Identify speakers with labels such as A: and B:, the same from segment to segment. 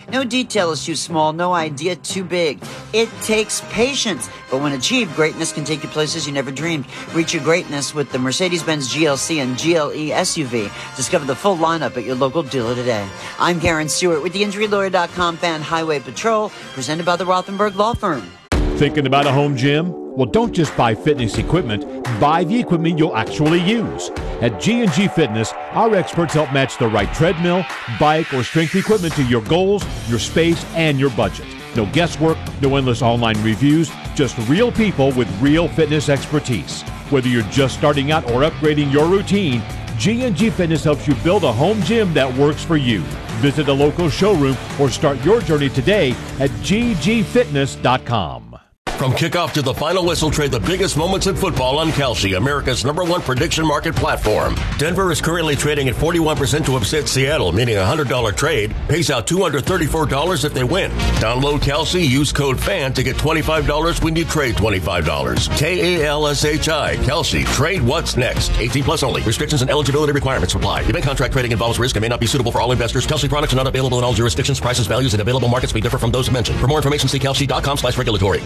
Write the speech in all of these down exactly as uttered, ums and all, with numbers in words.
A: No detail is too small, no idea too big. It takes patience, but when achieved, greatness can take you places you never dreamed. Reach your greatness with the Mercedes-Benz G L C and G L E S U V. Discover the full lineup at your local dealer today. I'm Karen Stewart with the Injury Lawyer dot com Fan Highway Patrol, presented by the Rothenberg Law Firm.
B: Thinking about a home gym? Well, don't just buy fitness equipment. Buy the equipment you'll actually use. At G and G Fitness, our experts help match the right treadmill, bike, or strength equipment to your goals, your space, and your budget. No guesswork, no endless online reviews, just real people with real fitness expertise. Whether you're just starting out or upgrading your routine, G and G Fitness helps you build a home gym that works for you. Visit a local showroom or start your journey today at G G fitness dot com.
C: From kickoff to the final whistle, trade the biggest moments in football on Kalshi, America's number one prediction market platform. Denver is currently trading at forty-one percent to upset Seattle, meaning a one hundred dollars trade pays out two hundred thirty-four dollars if they win. Download Kalshi, use code FAN to get twenty-five dollars when you trade twenty-five dollars. K A L S H I, Kalshi. Trade what's next. eighteen plus only. Restrictions and eligibility requirements apply. Event contract trading involves risk and may not be suitable for all investors. Kalshi products are not available in all jurisdictions. Prices, values, and available markets may differ from those mentioned. For more information, see Kalshi dot com slash regulatory.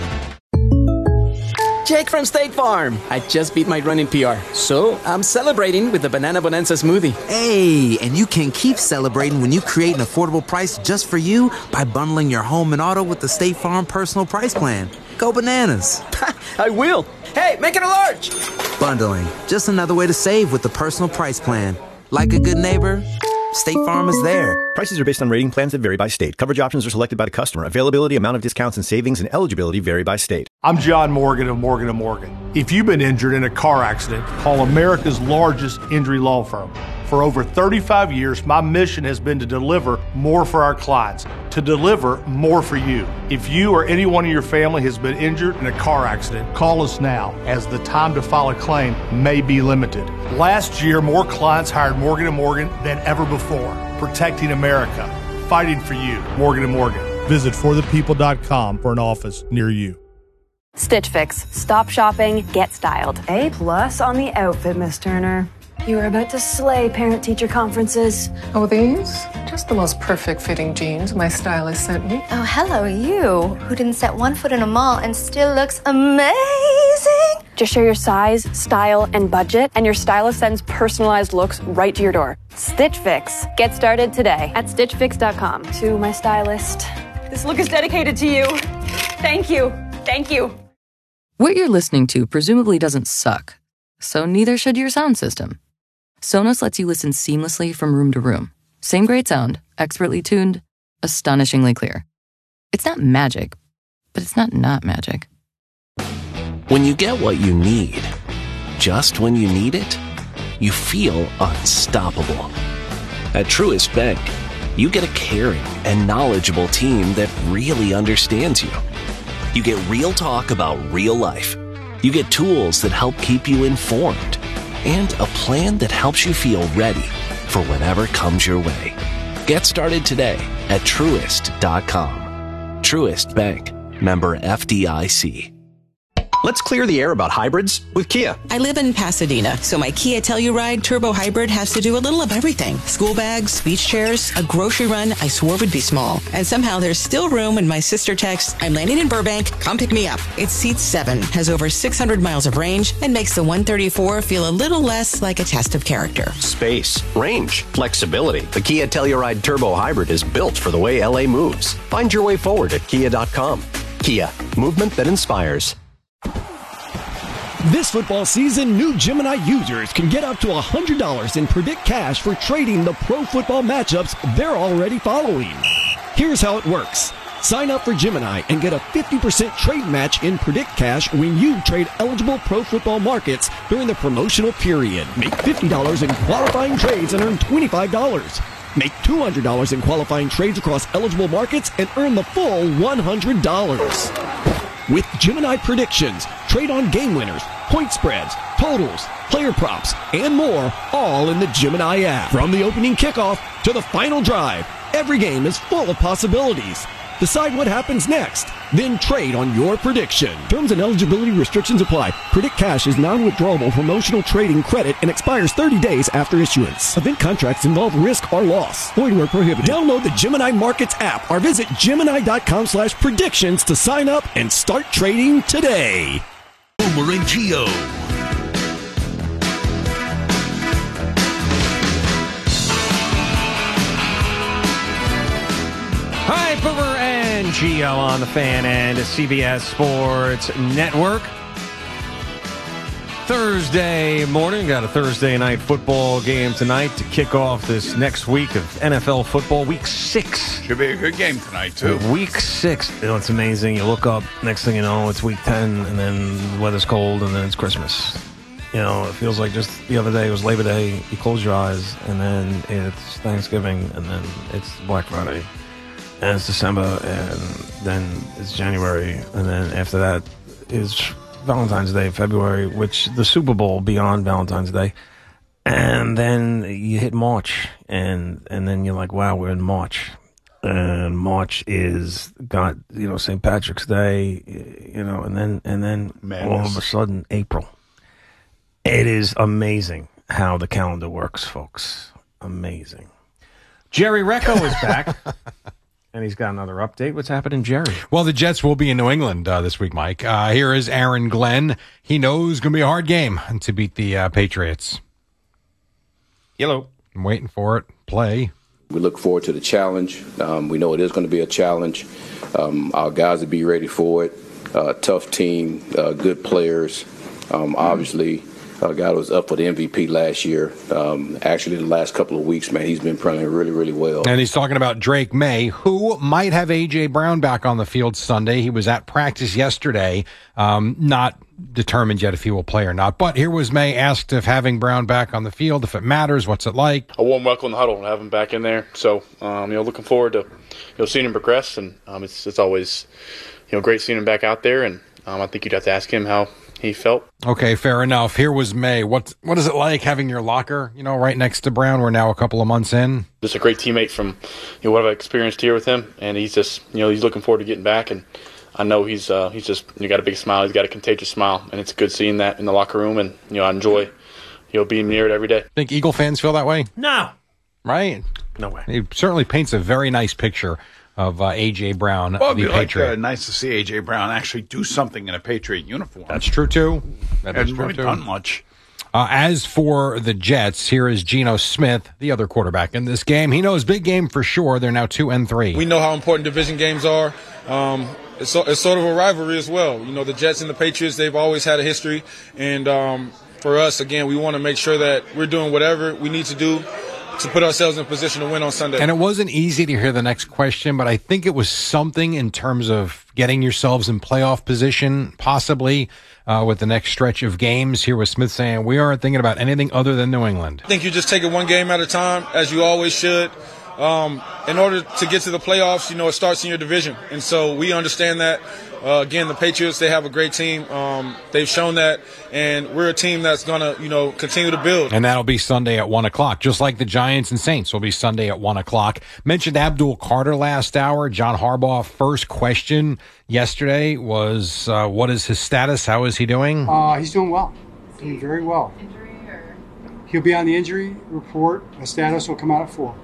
D: Jake from State Farm. I just beat my running P R, so I'm celebrating with the Banana Bonanza smoothie.
E: Hey, and you can keep celebrating when you create an affordable price just for you by bundling your home and auto with the State Farm Personal Price Plan. Go bananas.
D: I will. Hey, make it a large.
E: Bundling, just another way to save with the Personal Price Plan. Like a good neighbor, State Farm is there.
F: Prices are based on rating plans that vary by state. Coverage options are selected by the customer. Availability, amount of discounts and savings, and eligibility vary by state.
G: I'm John Morgan of Morgan and Morgan. If you've been injured in a car accident, call America's largest injury law firm. For over thirty-five years, my mission has been to deliver more for our clients, to deliver more for you. If you or anyone in your family has been injured in a car accident, call us now, as the time to file a claim may be limited. Last year, more clients hired Morgan and Morgan than ever before, protecting America, fighting for you. Morgan and Morgan. Visit for the people dot com for an office near you.
H: Stitch Fix. Stop shopping, get styled.
I: A plus on the outfit, Miss Turner. You are about to slay parent-teacher conferences.
J: Oh, these? Just the most perfect fitting jeans my stylist sent me.
K: Oh, hello, you, who didn't set one foot in a mall and still looks amazing.
H: Just share your size, style, and budget, and your stylist sends personalized looks right to your door. Stitch Fix. Get started today at stitch fix dot com.
I: To my stylist,
H: this look is dedicated to you. Thank you. Thank you.
L: What you're listening to presumably doesn't suck, so neither should your sound system. Sonos lets you listen seamlessly from room to room. Same great sound, expertly tuned, astonishingly clear. It's not magic, but it's not not magic.
M: When you get what you need, just when you need it, you feel unstoppable. At Truist Bank, you get a caring and knowledgeable team that really understands you. You get real talk about real life. You get tools that help keep you informed. And a plan that helps you feel ready for whatever comes your way. Get started today at Truist dot com. Truist Bank. Member F D I C.
N: Let's clear the air about hybrids with Kia.
O: I live in Pasadena, so my Kia Telluride Turbo Hybrid has to do a little of everything. School bags, beach chairs, a grocery run I swore would be small. And somehow there's still room when my sister texts, I'm landing in Burbank, come pick me up. It seats seven, has over six hundred miles of range, and makes the one thirty-four feel a little less like a test of character.
N: Space, range, flexibility. The Kia Telluride Turbo Hybrid is built for the way L A moves. Find your way forward at kia dot com. Kia, movement that inspires.
P: This football season, new Gemini users can get up to one hundred dollars in Predict Cash for trading the pro football matchups they're already following. Here's how it works. Sign up for Gemini and get a fifty percent trade match in Predict Cash when you trade eligible pro football markets during the promotional period. Make fifty dollars in qualifying trades and earn twenty-five dollars. Make two hundred dollars in qualifying trades across eligible markets and earn the full one hundred dollars. With Gemini predictions, trade on game winners, point spreads, totals, player props, and more, all in the Gemini app. From the opening kickoff to the final drive, every game is full of possibilities. Decide what happens next, then trade on your prediction. Terms and eligibility restrictions apply. Predict Cash is non-withdrawable promotional trading credit and expires thirty days after issuance. Event contracts involve risk or loss. Void where prohibited. Download the Gemini Markets app or visit Gemini.com slash predictions to sign up and start trading today.
Q: Boomer and Gio.
R: Hi, Boomer and Gio on the Fan and C B S Sports Network. Thursday morning, got a Thursday night football game tonight to kick off this next week of N F L football, week six.
S: Should be a good game tonight, too.
R: Week six. You know, it's amazing. You look up, next thing you know, it's week ten, and then the weather's cold, and then it's Christmas. You know, it feels like just the other day, it was Labor Day. You close your eyes, and then it's Thanksgiving, and then it's Black Friday, and it's December, and then it's January, and then after that is Valentine's Day, February, which the Super Bowl beyond Valentine's Day. And then you hit March, and and then you're like, wow, we're in March. And March is got, you know, Saint Patrick's Day, you know, and then and then Madness. All of a sudden April. It is amazing how the calendar works, folks. Amazing. Jerry Recco is back. And he's got another update. What's happening, Jerry?
T: Well, the Jets will be in New England uh, this week, Mike. Uh, here is Aaron Glenn. He knows it's going to be a hard game to beat the uh, Patriots.
R: Hello.
T: I'm waiting for it. Play.
U: We look forward to the challenge. Um, we know it is going to be a challenge. Um, our guys will be ready for it. Uh, tough team, uh, good players. Um, obviously, a guy that was up for the M V P last year. Um, actually, the last couple of weeks, man, he's been playing really, really well.
T: And he's talking about Drake May, who might have A J. Brown back on the field Sunday. He was at practice yesterday, um, not determined yet if he will play or not. But here was May asked if having Brown back on the field, if it matters, what's it like?
V: A warm welcome in the huddle to have him back in there. So, um, you know, looking forward to, you know, seeing him progress. And um, it's it's always, you know, great seeing him back out there. And um, I think you'd have to ask him how he felt.
T: Okay, fair enough. Here was May. What what is it like having your locker, you know, right next to Brown? We're now a couple of months in.
V: Just a great teammate from, you know, what I've experienced here with him, and he's just, you know, he's looking forward to getting back, and I know he's uh, he's just, you got a big smile. He's got a contagious smile, and it's good seeing that in the locker room, and, you know, I enjoy, you know, being near it every day.
T: Think Eagle fans feel that way?
R: No.
T: Right?
R: No way.
T: He certainly paints a very nice picture of uh, A J. Brown,
S: well, it'd
T: the
S: be
T: Patriot.
S: Like, uh, nice to see A J. Brown actually do something in a Patriot uniform.
T: That's true, too. That
S: Hasn't
T: is true,
S: really
T: too.
S: done much.
T: Uh, as for the Jets, here is Geno Smith, the other quarterback in this game. He knows big game for sure. They're now two and three.
W: We know how important division games are. Um, it's, so, it's sort of a rivalry as well. You know, the Jets and the Patriots, they've always had a history. And um, for us, again, we want to make sure that we're doing whatever we need to do to put ourselves in a position to win on Sunday.
T: And it wasn't easy to hear the next question, but I think it was something in terms of getting yourselves in playoff position, possibly uh, with the next stretch of games. Here was Smith saying, we aren't thinking about anything other than New England.
W: I think you just take it one game at a time, as you always should. Um, in order to get to the playoffs, you know, it starts in your division. And so we understand that. Uh, again, the Patriots, they have a great team. Um, they've shown that, and we're a team that's going to, you know, continue to build.
T: And that'll be Sunday at one o'clock, just like the Giants and Saints will be Sunday at one o'clock. Mentioned Abdul Carter last hour. John Harbaugh, first question yesterday was, uh, what is his status? How is he doing?
X: Uh, he's doing well. Doing very well. He'll be on the injury report. The status will come out at four.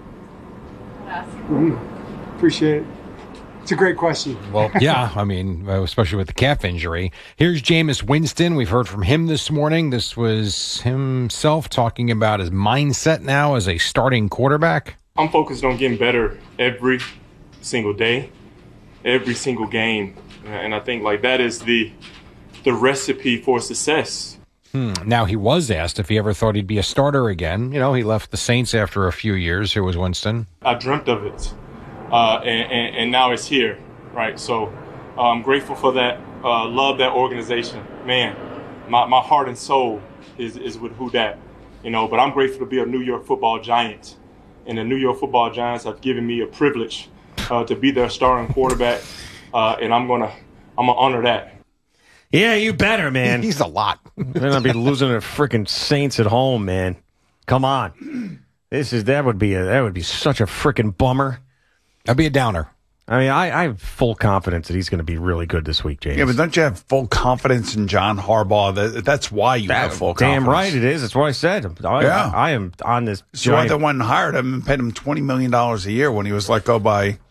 X: Mm-hmm. Appreciate it. It's a great question.
T: Well, yeah, I mean, especially with the calf injury. Here's Jameis Winston. We've heard from him this morning. This was himself talking about his mindset now as a starting quarterback.
Y: I'm focused on getting better every single day, every single game. And I think like that is the the recipe for success.
T: Hmm. Now, he was asked if he ever thought he'd be a starter again. You know, he left the Saints after a few years. Here was Winston.
Y: I dreamt of it. Uh, and, and, and now it's here, right? So uh, I'm grateful for that. Uh, love that organization. Man, my, my heart and soul is, is with who dat, you know, but I'm grateful to be a New York Football Giant. And the New York Football Giants have given me a privilege uh, to be their starting quarterback. Uh, and I'm going to I'm gonna honor that.
R: Yeah, you better, man.
T: He's a lot.
R: We're going to be losing to freaking Saints at home, man. Come on. This is that would be a, that would be such a freaking bummer.
T: That'd be a downer.
R: I mean, I, I have full confidence that he's going to be really good this week, James.
S: Yeah, but don't you have full confidence in John Harbaugh? That, that's why you
R: that,
S: have full
R: damn
S: confidence.
R: Damn right it is. That's what I said. I,
S: yeah.
R: I, I am on this.
S: So why they went and hired him and paid him twenty million dollars a year when he was let go by